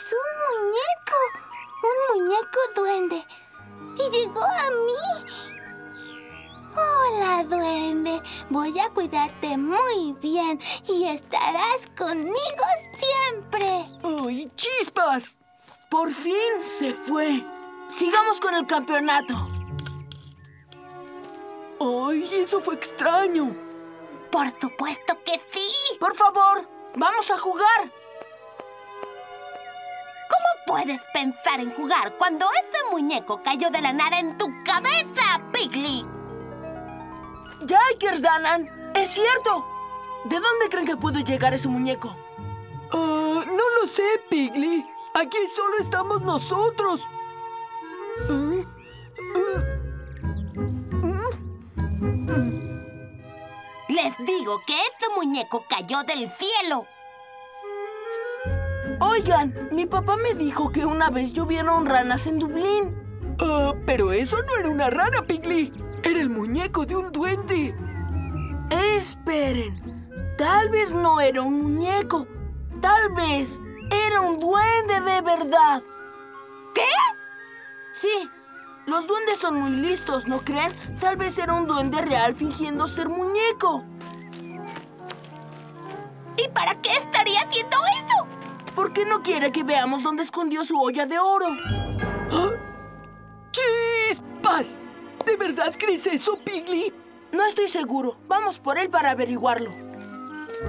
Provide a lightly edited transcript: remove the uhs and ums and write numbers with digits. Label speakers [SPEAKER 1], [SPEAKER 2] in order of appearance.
[SPEAKER 1] Es un muñeco duende. Y llegó a mí. Hola, duende. Voy a cuidarte muy bien y estarás conmigo siempre.
[SPEAKER 2] ¡Ay, chispas! Por fin se fue. Sigamos con el campeonato. ¡Ay, eso fue extraño!
[SPEAKER 1] Por supuesto que sí.
[SPEAKER 2] Por favor, vamos a jugar.
[SPEAKER 1] ¿Cómo puedes pensar en jugar cuando ese muñeco cayó de la nada en tu cabeza, Piggy?
[SPEAKER 2] ¡Yikers, Danan! ¡Es cierto! ¿De dónde creen que pudo llegar ese muñeco?
[SPEAKER 3] No lo sé, Piggy. Aquí solo estamos nosotros.
[SPEAKER 1] Les digo que ese muñeco cayó del cielo.
[SPEAKER 2] Oigan, mi papá me dijo que una vez llovieron ranas en Dublín.
[SPEAKER 3] Pero eso no era una rana, Piggy. Era el muñeco de un duende.
[SPEAKER 2] Esperen, tal vez no era un muñeco. Tal vez era un duende de verdad.
[SPEAKER 1] ¿Qué?
[SPEAKER 2] Sí, los duendes son muy listos, ¿no creen? Tal vez era un duende real fingiendo ser muñeco.
[SPEAKER 1] ¿Y para qué estaría haciendo eso?
[SPEAKER 2] ¿Por qué no quiere que veamos dónde escondió su olla de oro?
[SPEAKER 3] ¡Ah! ¡Chispas! ¿De verdad crees eso, Piggy?
[SPEAKER 2] No estoy seguro. Vamos por él para averiguarlo.